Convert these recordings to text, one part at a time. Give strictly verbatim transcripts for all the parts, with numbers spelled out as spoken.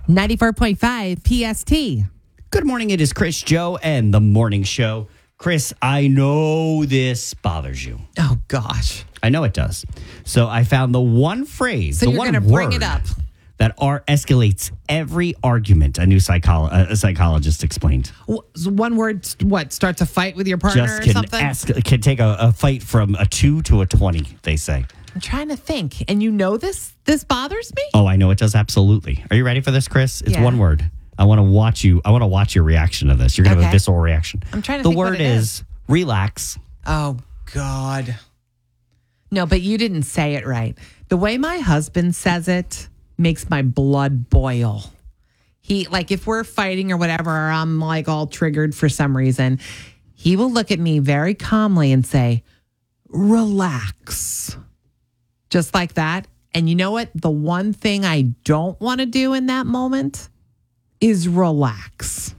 ninety-four point five P S T. Good morning. It is Chris, Joe, and the morning show. Chris, I know this bothers you. Oh, gosh. I know it does. So I found the one phrase, So the you're one going to word bring it up. that are escalates every argument. A new psycholo- a psychologist explained. Wh- One word, what, starts a fight with your partner Just or can something? ask, can take a, a fight from a two to a twenty. They say. I'm trying to think. And you know this? This bothers me? Oh, I know it does. Absolutely. Are you ready for this, Chris? It's Yeah. one word. I want to watch you. I want to watch your reaction to this. You're going to have a Okay. visceral reaction. I'm trying to The think what word it is relax. Oh, God. No, but you didn't say it right. The way my husband says it makes my blood boil. He, like, if we're fighting or whatever, or I'm like all triggered for some reason, he will look at me very calmly and say, relax. Just like that. And you know what? The one thing I don't want to do in that moment is relax.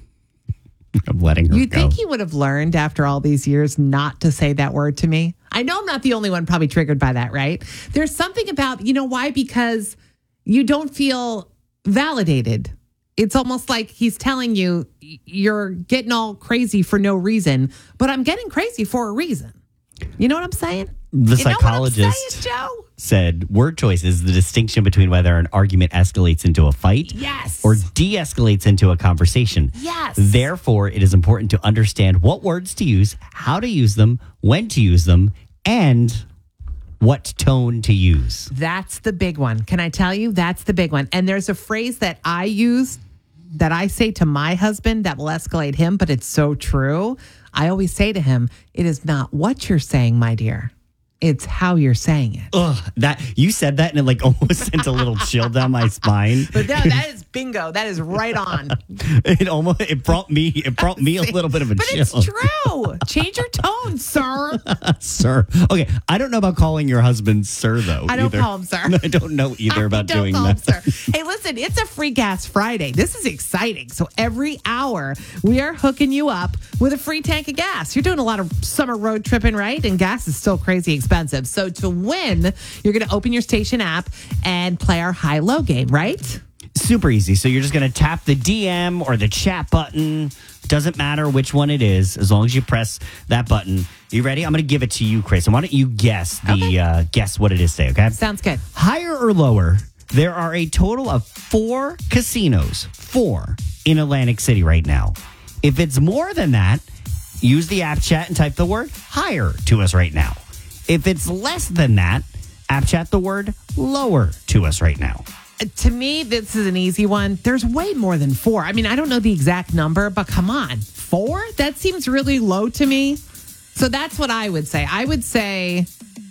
I'm letting her You go. think he would have learned after all these years not to say that word to me? I know I'm not the only one probably triggered by that, right? There's something about, you know why? Because you don't feel validated. It's almost like he's telling you you're getting all crazy for no reason, but I'm getting crazy for a reason. You know what I'm saying? The you know psychologist what I'm saying, Joe? said word choice is the distinction between whether an argument escalates into a fight Yes. or de-escalates into a conversation. Yes. Therefore, it is important to understand what words to use, how to use them, when to use them, and what tone to use. That's the big one. Can I tell you? That's the big one. And there's a phrase that I use that I say to my husband that will escalate him, but it's so true. I always say to him, it is not what you're saying, my dear. It's how you're saying it. Ugh, that you said that and it like almost sent a little chill down my spine. But no, that is bingo. That is right on. It almost it brought me it brought me a little bit of a But chill. it's true. Change your tone, sir. Sir. Okay, I don't know about calling your husband sir though. I don't either. call him sir. I don't know either I about don't doing call that. him sir. Hey, listen, it's a free gas Friday. This is exciting. So every hour we are hooking you up with a free tank of gas. You're doing a lot of summer road tripping, right? And gas is still crazy expensive. So to win, you're going to open your station app and play our high-low game, right? Super easy. So you're just going to tap the D M or the chat button. Doesn't matter which one it is, as long as you press that button. You ready? I'm going to give it to you, Chris. And why don't you guess the Okay. uh, guess what it is today? Okay. Sounds good. Higher or lower? There are a total of four casinos, four in Atlantic City right now. If it's more than that, use the app chat and type the word higher to us right now. If it's less than that, app chat the word lower to us right now. Uh, To me, this is an easy one. There's way more than four. I mean, I don't know the exact number, but come on. Four? That seems really low to me. So that's what I would say. I would say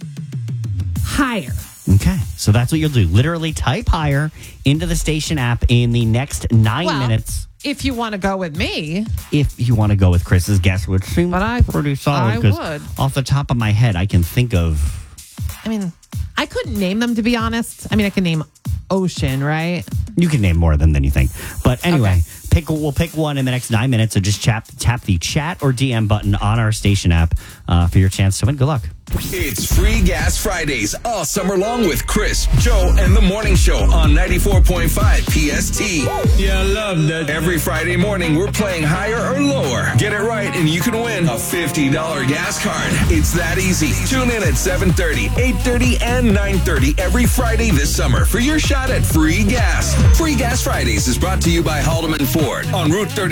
higher. Okay, so that's what you'll do. Literally type higher into the station app in the next nine Well, minutes if you want to go with me. if you want to go with Chris's guess, which seems But I- pretty solid. I 'cause would. Off the top of my head, I can think of... I mean, I couldn't name them, to be honest. I mean, I can name Ocean, right? You can name more of them than you think. But anyway, Okay. pick we'll pick one in the next nine minutes. So just tap, tap the chat or D M button on our station app uh, for your chance to win. Good luck. It's Free Gas Fridays all summer long with Chris, Joe, and the Morning Show on ninety-four point five P S T. Yeah, I love that. Every Friday morning, we're playing higher or lower. Get it right, and you can win a fifty dollars gas card. It's that easy. Tune in at seven thirty, eight thirty, and nine thirty every Friday this summer for your shot at free gas. Free Gas Fridays is brought to you by Haldeman Ford on Route thirty.